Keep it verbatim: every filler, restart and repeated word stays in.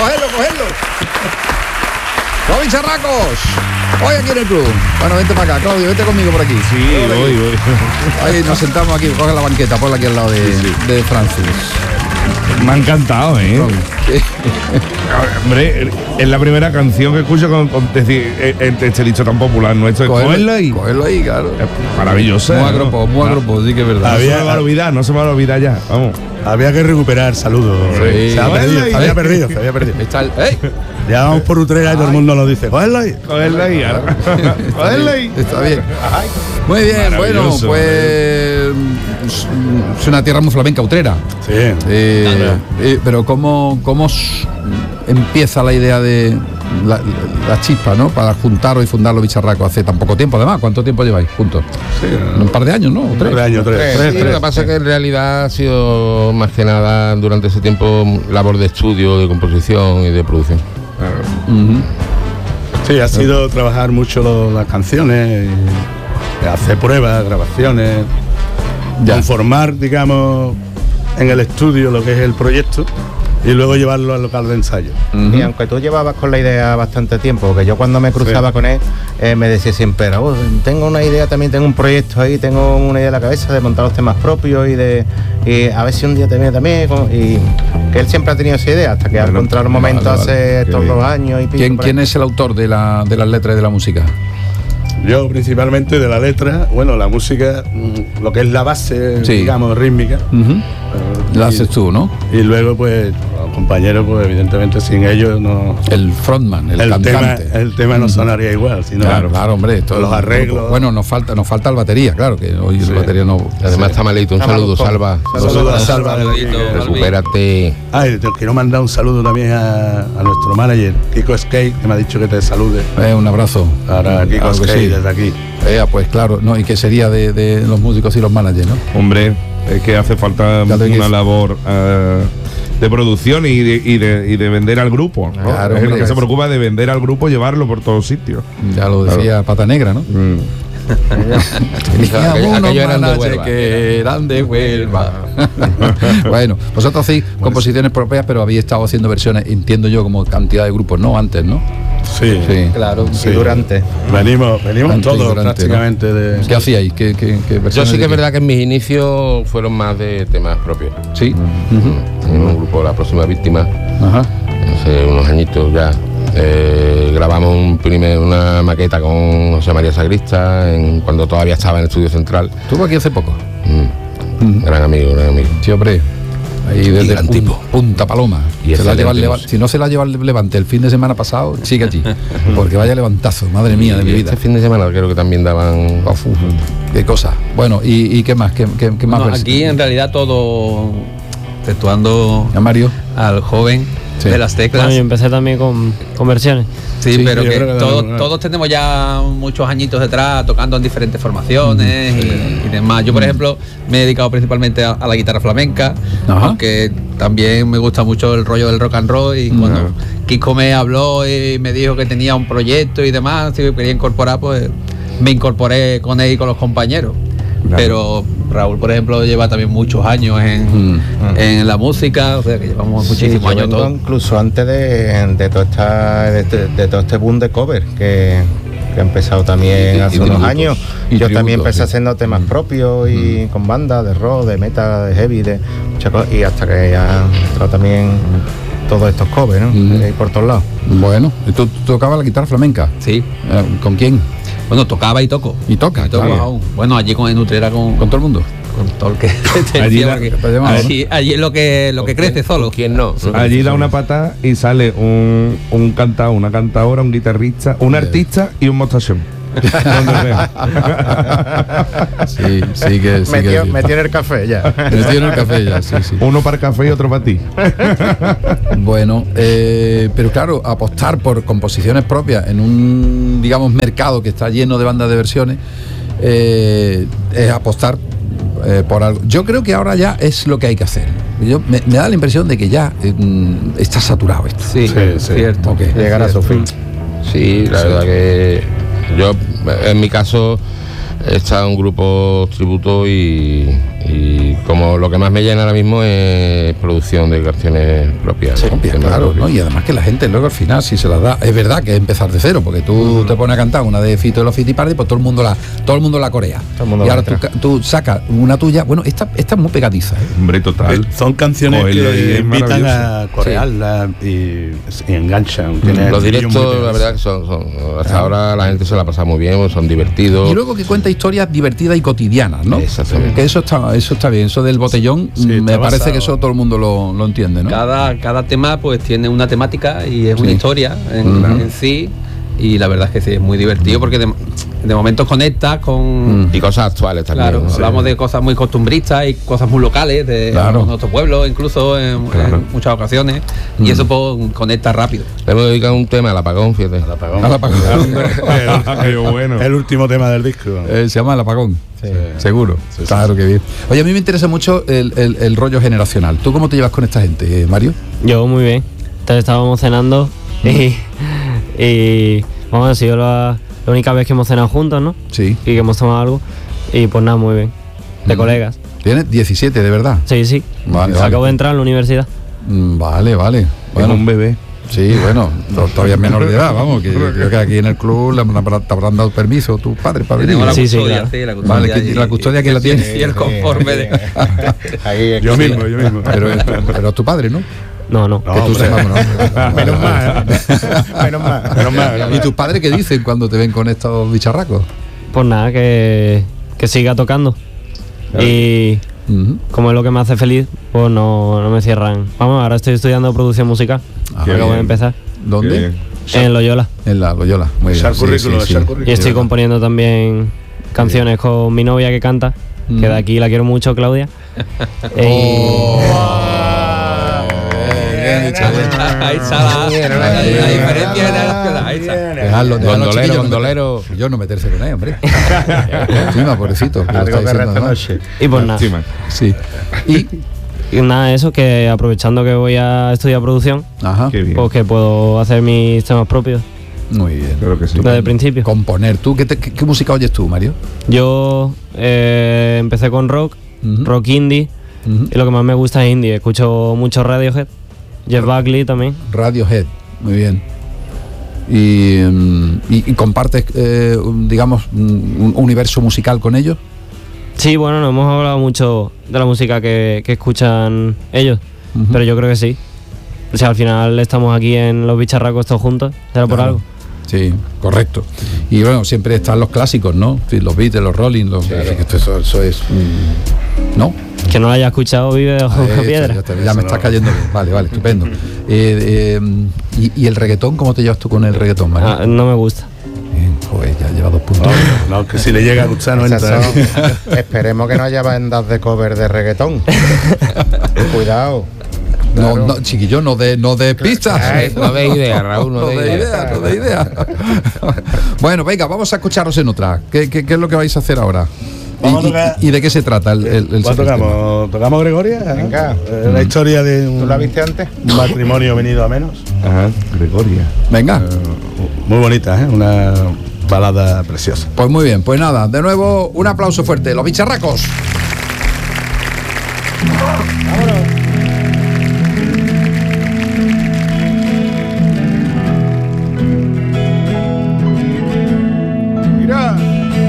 cogerlo, cogerlo. Los bicharracos. Hoy aquí en el club. Bueno, vente para acá, Claudio, vete conmigo por aquí. Sí, voy, voy. Ahí nos sentamos aquí, coge la banqueta, ponla aquí al lado de, sí, sí. de Francis. Me ha encantado, ¿eh? Hombre, es la primera canción que escucho con, con decir este dicho tan popular nuestro. Cogerlo ahí. Cogerlo ahí, claro. Es maravilloso. Muy ¿no? agropos, muy agropos, sí que es verdad. Había, no se me va a olvidar, no se me va a olvidar ya. Vamos. Había que recuperar saludos. Sí. Se, ha perdido, se había perdido, se había perdido. Está el, ¡ey! Ya vamos por Utrera y todo el mundo lo dice. Cogerlo ahí. Cogerlo ahí. Cogerlo ahí. Está bien. Muy bien, bueno, pues es una tierra muy flamenca, Utrera. Sí. Eh, eh, pero ¿cómo, cómo empieza la idea de la, la chispa, ¿no? Para juntaros y fundar los bicharracos hace tan poco tiempo, además. ¿Cuánto tiempo lleváis juntos? Sí, un par de años, ¿no? Un par de años, tres. tres, tres, sí, tres lo que pasa es que en realidad ha sido más que nada durante ese tiempo labor de estudio, de composición y de producción. Uh-huh. Sí, ha sido trabajar mucho lo, las canciones, hacer pruebas, grabaciones, ya. Conformar, digamos, en el estudio lo que es el proyecto y luego llevarlo al local de ensayo. Uh-huh. Y aunque tú llevabas con la idea bastante tiempo, que yo cuando me cruzaba sí. con él, eh, me decía siempre, oh, tengo una idea también, tengo un proyecto ahí, tengo una idea en la cabeza de montar los temas propios y de y a ver si un día te viene también. Y que él siempre ha tenido esa idea, hasta que ha encontrado un momento vale, vale. hace estos dos años. Y ¿Quién, ¿Quién es el autor de, la, de las letras y de la música? Yo principalmente de la letra, bueno, la música, lo que es la base, sí. digamos, rítmica. Uh-huh. La haces tú, ¿no? Y luego, pues, los compañeros, pues, evidentemente, sin ellos no... El frontman, el, el cantante. Tema, el tema no sonaría igual, sino... Claro, claro, hombre. Todo los arreglos... Bueno, nos falta nos falta el batería, claro, que hoy sí. el batería no... Además está malito, un saludo, Salva. Un saludo a Salva. Recupérate. Ay, te quiero mandar un saludo también a, a nuestro manager, Kiko Skate, que me ha dicho que te salude. Eh, un abrazo. Para Kiko claro Skate, sí. desde aquí. Eh, pues claro, no, y que sería de, de los músicos y los managers, ¿no? Hombre, es que hace falta una labor uh, de producción y de, y, de, y de vender al grupo, ¿no? Claro, es hombre, lo que es. se preocupa de vender al grupo, llevarlo por todos sitios. Ya lo decía claro. Pata Negra, ¿no? Mm. Teníamos unos managers que eran de Huelva. Bueno, vosotros hacéis pues, composiciones propias, pero habéis estado haciendo versiones, entiendo yo, como cantidad de grupos, ¿no? Antes, ¿no? Sí, sí. Claro, sí. Y durante. Venimos, venimos Antes todos durante, prácticamente, ¿no? de... ¿Qué hacíais? ¿Qué, qué, qué yo sí que es verdad que en mis inicios fueron más de temas propios. Sí. Uh-huh. En un grupo, La Próxima Víctima. Ajá. Hace unos añitos ya. Eh, grabamos un primer, una maqueta con José María Sagrista en, cuando todavía estaba en el Estudio Central. ¿Estuvo aquí hace poco? Mm. Mm. Gran amigo, gran amigo. Sí, hombre. Ahí desde gran pun, tipo. Punta Paloma. Se la lleva el si no se la lleva el Levante el fin de semana pasado, sigue allí. Porque vaya levantazo, madre mía de mi vida. Este fin de semana creo que también daban... Uf, uf, qué cosa. Bueno, ¿y, y qué más? ¿Qué, qué, qué más bueno, aquí en realidad todo exceptuando a Mario, al joven sí. de las teclas. Bueno, yo empecé también con, con versiones. Sí, sí, pero que, que todos, no, no. todos tenemos ya muchos añitos detrás tocando en diferentes formaciones mm, y, y demás. Yo, por mm. ejemplo, me he dedicado principalmente a, a la guitarra flamenca, Ajá. aunque también me gusta mucho el rollo del rock and roll. Y cuando no. Kiko me habló y me dijo que tenía un proyecto y demás, si quería incorporar, pues me incorporé con él y con los compañeros. Claro. Pero Raúl, por ejemplo, lleva también muchos años en, mm. en la música, o sea que llevamos muchísimos sí, años todos. Incluso antes de, de, toda esta, de, de todo este boom de cover que, que ha empezado también y, hace y unos tributos, años. Yo tributos, también empecé sí. haciendo temas propios y mm. con bandas de rock, de metal, de heavy, de muchas cosas, y hasta que ya entró también todos estos covers, ¿no? Mm. Eh, por todos lados. Bueno, ¿tú, tú tocabas la guitarra flamenca? Sí. ¿Con quién? Bueno, tocaba y toco. ¿Y toca? Y toco claro. aún. Bueno, allí con Nutrera con... ¿Con todo el mundo? Con todo el que... allí, la, allí, allí es lo que, lo que crece solo. ¿Quién no? Allí da una patada y sale un, un cantador, una cantadora, un guitarrista, un artista y un mostachón. sí, sí que sí metió, que, metió en el café ya. Metió en el café ya, sí, sí. Uno para el café y otro para ti. Bueno, eh, pero claro, apostar por composiciones propias en un, digamos, mercado que está lleno de bandas de versiones, eh, es apostar eh, por algo. Yo creo que ahora ya es lo que hay que hacer. Yo, me, me da la impresión de que ya eh, está saturado esto. Sí, sí, sí. Cierto. Okay. Llegar a su fin. Sí, la sí. verdad que yo, en mi caso, he estado en un grupo tributo y, Y como lo que más me llena ahora mismo es producción de canciones propias. Sí, propias, claro, ¿no? Y además que la gente luego al final si se las da, es verdad que es empezar de cero, porque tú mm. te pones a cantar una de Fito de los Fitipaldi, pues todo el mundo la, todo el mundo la corea. Mundo y ahora tú, tú sacas una tuya, bueno, esta, esta es muy pegadiza. ¿eh? Hombre, total. Son canciones Coelho que invitan a corearla sí. y, y enganchan. Mm. Los directos, la verdad que son, son hasta claro. ahora la gente se la pasa muy bien, son divertidos. Y luego que cuenta historias divertidas y cotidianas, ¿no? Exactamente. Que eso está, eso está bien, eso del botellón, sí, me parece basado. que eso todo el mundo lo, lo entiende, ¿no? Cada, cada tema pues tiene una temática y es sí. una historia en, uh-huh. en sí. Y la verdad es que sí, es muy divertido porque de, de momentos conectas con... Mm. Y cosas actuales también. Claro, ¿no? Hablamos sí. de cosas muy costumbristas y cosas muy locales, de claro. nuestro pueblo, incluso en, claro. en muchas ocasiones. Mm. Y eso pues conecta rápido. Le hemos dedicado un tema al apagón, fíjate. Al apagón. Al apagón. el, bueno. el último tema del disco. Eh, se llama El Apagón. Sí. Seguro. Sí, sí, claro sí. que bien. Oye, a mí me interesa mucho el, el, el rollo generacional. ¿Tú cómo te llevas con esta gente, Mario? Yo muy bien. Entonces estábamos cenando mm. y... Y vamos, ha sido la, la única vez que hemos cenado juntos, ¿no? Sí. Y que hemos tomado algo. Y pues nada, muy bien. De mm. colegas. ¿Tienes diecisiete, de verdad? Sí, sí. Vale, Acabo vale. de entrar en la universidad. Mm, vale, vale. Bueno, un bebé. Sí, bueno, todavía es menor de edad, vamos, que creo que aquí en el club le habrán, te habrán dado permiso tus padres para venir. La sí, sí, claro. sí, la custodia. Vale, que, la custodia que la tiene. Y el conforme de... Ahí, yo mismo, yo mismo. Pero, pero es tu padre, ¿no? No, no. no que tú sepas, no. Menos mal. Menos mal. Menos mal. ¿Y tus padres qué dicen cuando te ven con estos bicharracos? Pues nada, que, que siga tocando. Claro. Y uh-huh. como es lo que me hace feliz, pues no, no me cierran. Vamos, ahora estoy estudiando producción musical. Ah, acabo de empezar. ¿Dónde? En Loyola. En la Loyola. Muy bien. Sí, currículo, sí, sí. Y estoy componiendo también canciones con mi novia que canta, mm. que de aquí la quiero mucho, Claudia. Oh. Ahí está la diferencia. Ahí está. Dejadlo, Gondolero, gondolero. Yo no meterse con él, hombre. Encima, pobrecito. Y pues nada. Sí. Y Y nada, eso, que aprovechando que voy a estudiar producción, Ajá. pues que puedo hacer mis temas propios. Muy bien. Creo que sí. Desde el principio. Componer. ¿Tú qué, te, qué, qué música oyes tú, Mario? Yo eh, empecé con rock, uh-huh. rock indie, uh-huh. y lo que más me gusta es indie. Escucho mucho Radiohead, Jeff Buckley también. Radiohead, muy bien. ¿Y, y, y compartes, eh, un, digamos, un universo musical con ellos? Sí, bueno, no hemos hablado mucho de la música que, que escuchan ellos, uh-huh. pero yo creo que sí. O sea, al final estamos aquí en los bicharracos todos juntos, será por claro. algo. Sí, correcto. Y bueno, siempre están los clásicos, ¿no? Los Beatles, los Rolling, los, claro. eso, eso es... ¿No? Que no lo haya escuchado vive de ojo de piedra. Ya, te, ya me estás cayendo bien. Vale, vale, estupendo. eh, eh, y, ¿Y el reggaetón? ¿Cómo te llevas tú con el reggaetón, Mario? Ah, no me gusta. Joder, ya lleva dos puntos. No, no, que si le llega a gustar no entra. Esperemos que no haya bandas de cover de reggaetón. Cuidado. No, claro. no, chiquillo, no de, no de pistas. Ay, no de idea, Raúl, no, no de, de idea. idea. No de idea. Bueno, venga, vamos a escucharos en otra. ¿Qué, qué, qué es lo que vais a hacer ahora? ¿Y, y, ¿Y de qué se trata el, el, el tocamos? ¿Tocamos Gregoria? Venga. Eh, la historia de un, ¿Tú la viste antes? Un matrimonio venido a menos. Ajá, Gregoria. Venga. Uh, muy bonita, ¿eh? Una balada preciosa. Pues muy bien, pues nada, de nuevo un aplauso fuerte. Los bicharracos. Vámonos.